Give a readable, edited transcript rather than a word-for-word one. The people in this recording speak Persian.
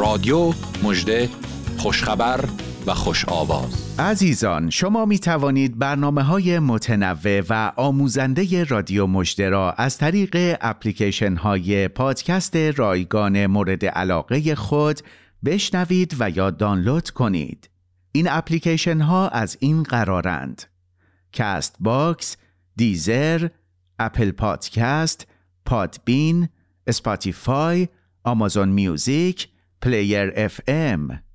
رادیو مژده، خوشخبر و خوش آواز. عزیزان، شما می توانید برنامه‌های متنوع و آموزنده رادیو مژده را از طریق اپلیکیشن‌های پادکست رایگان مورد علاقه خود بشنوید و یا دانلود کنید. این اپلیکیشن‌ها از این قرارند: کست باکس، دیزر، اپل پادکست، پادبین، اسپاتیفای، آمازون میوزیک، پلیر اف ام.